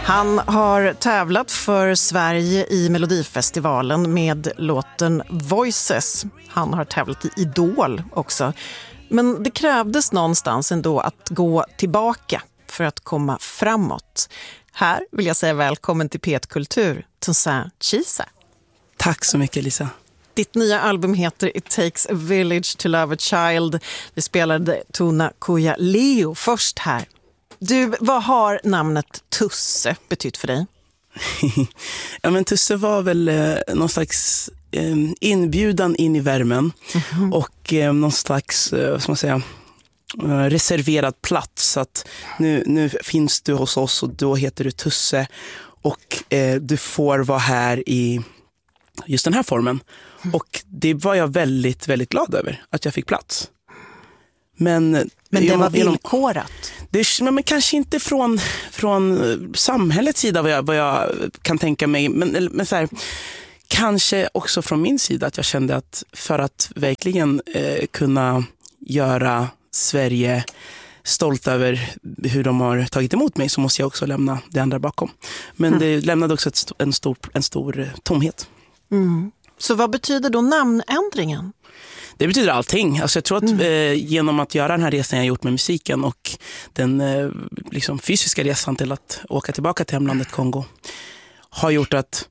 Han har tävlat för Sverige i Melodifestivalen med låten Voices. Han har tävlat i Idol också. Men det krävdes någonstans ändå att gå tillbaka för att komma framåt. Här vill jag säga välkommen till P1 Kultur, Toussaint Chiza. Tack så mycket, Lisa. Ditt nya album heter It Takes a Village to Love a Child. Vi spelade Tuna Kuja Leo först här. Du, vad har namnet Tusse betytt för dig? Ja, men Tusse var väl någon slags inbjudan in i värmen. Mm-hmm. Och någon slags, ska man säga, reserverad plats. Att nu finns du hos oss och då heter du Tusse. Och du får vara här i just den här formen. Mm. Och det var jag väldigt, väldigt glad över att jag fick plats. Men det var villkorat? Men kanske inte från samhällets sida vad jag kan tänka mig. Men så här, kanske också från min sida att jag kände att för att verkligen kunna göra Sverige stolt över hur de har tagit emot mig så måste jag också lämna det andra bakom. Men det lämnade också en stor tomhet. Mm. Så vad betyder då namnändringen? Det betyder allting. Alltså jag tror att genom att göra den här resan jag gjort med musiken och den liksom fysiska resan till att åka tillbaka till hemlandet Kongo har gjort att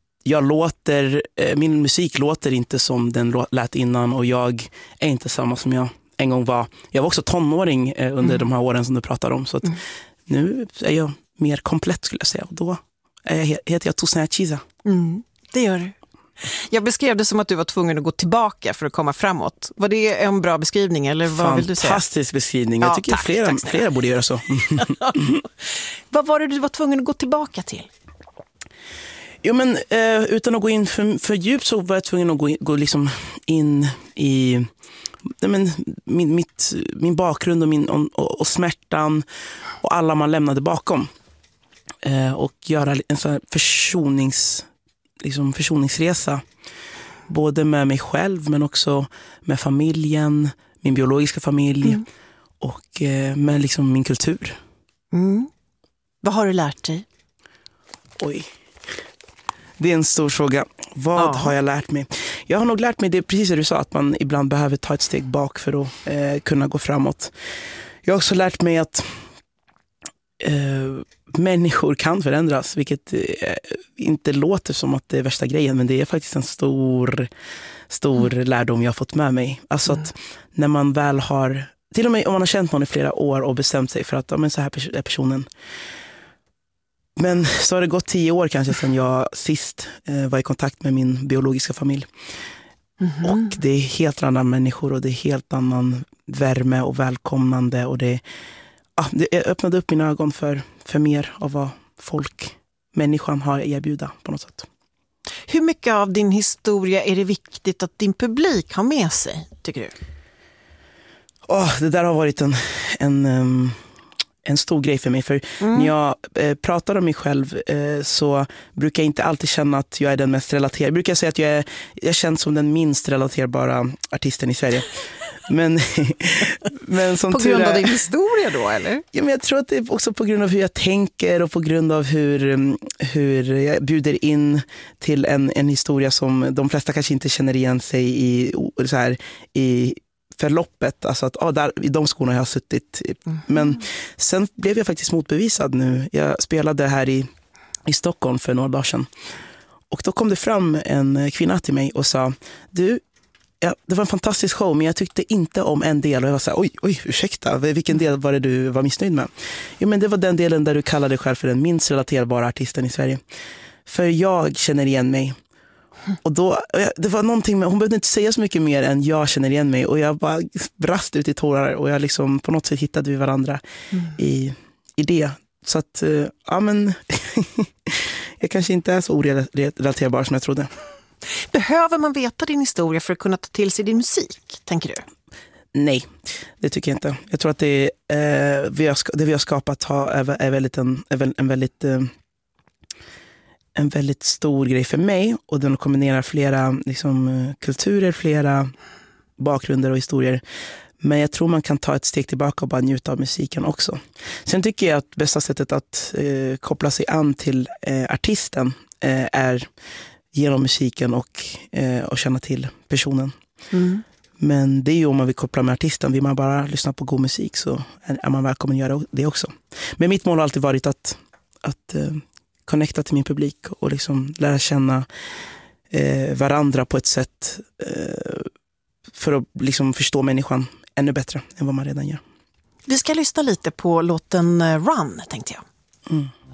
min musik låter inte som den lät innan och jag är inte samma som jag en gång var. Jag var också tonåring under de här åren som du pratar om så att nu är jag mer komplett skulle jag säga och då heter jag Toussaint Chiza. Det gör du. Jag beskrev det som att du var tvungen att gå tillbaka för att komma framåt. Var det en bra beskrivning eller vad vill du säga? Fantastisk beskrivning. Jag tycker flera borde göra så. Vad var det du var tvungen att gå tillbaka till? Jo men utan att gå in för djupt så var jag tvungen att gå liksom in i min bakgrund och smärtan och alla man lämnade bakom. Och göra en sån här försoningsresa både med mig själv men också med familjen, min biologiska familj och med liksom min kultur. Vad har du lärt dig? Oj. Det är en stor fråga. Vad har jag lärt mig? Jag har nog lärt mig det precis som du sa att man ibland behöver ta ett steg bak för att kunna gå framåt. Jag har också lärt mig att människor kan förändras, vilket inte låter som att det är värsta grejen, men det är faktiskt en stor lärdom jag har fått med mig. Alltså att när man väl har, till och med om man har känt någon i flera år och bestämt sig för att men så här är personen. Men så har det gått 10 år kanske sedan jag sist var i kontakt med min biologiska familj. Och det är helt andra människor och det är helt annan värme och välkomnande och det öppnade upp mina ögon för mer av vad människan har att erbjuda på något sätt. Hur mycket av din historia är det viktigt att din publik har med sig, tycker du? Det där har varit en stor grej för mig. För när jag pratar om mig själv så brukar jag inte alltid känna att jag är den mest relaterade. Jag brukar säga att jag känns som den minst relaterbara artisten i Sverige. Men som på grund av din historia då, eller? Ja, men jag tror att det är också på grund av hur jag tänker och på grund av hur jag bjuder in till en historia som de flesta kanske inte känner igen sig i förloppet. Alltså att där, i de skorna jag har suttit. Men sen blev jag faktiskt motbevisad nu. Jag spelade här i Stockholm för några dagar sedan. Och då kom det fram en kvinna till mig och sa det var en fantastisk show men jag tyckte inte om en del och jag var så här, oj, ursäkta, vilken del var det du var missnöjd med? Jo men det var den delen där du kallade dig själv för den minst relaterbara artisten i Sverige. För jag känner igen mig. Och då, det var någonting med, hon behövde inte säga så mycket mer än jag känner igen mig och jag bara brast ut i tårar och jag liksom på något sätt hittade vi varandra i det. Så att, men jag kanske inte är så orelaterbar som jag trodde. Behöver man veta din historia för att kunna ta till sig din musik, tänker du? Nej, det tycker jag inte. Jag tror att det vi har skapat är en väldigt stor grej för mig och den kombinerar flera liksom, kulturer, flera bakgrunder och historier Men jag tror man kan ta ett steg tillbaka och bara njuta av musiken också. Sen tycker jag att bästa sättet att koppla sig an till artisten är genom musiken och känna till personen. Mm. Men det är ju om man vill koppla med artisten. Vill man bara lyssna på god musik så är man välkommen att göra det också. Men mitt mål har alltid varit att connecta till min publik och liksom lära känna varandra på ett sätt för att liksom förstå människan ännu bättre än vad man redan gör. Vi ska lyssna lite på låten Run, tänkte jag. Mm.